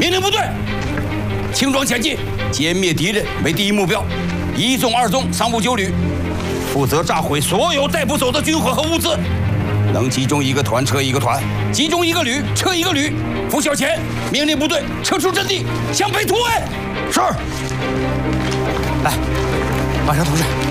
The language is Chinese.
命令部队轻装前进，歼灭敌人为第一目标。1纵、2纵、3部9旅负责炸毁所有带不走的军火和物资。能集中一个团撤一个团，集中一个旅撤一个旅。拂晓前，命令部队撤出阵地，向北突围。是。来，马上同志。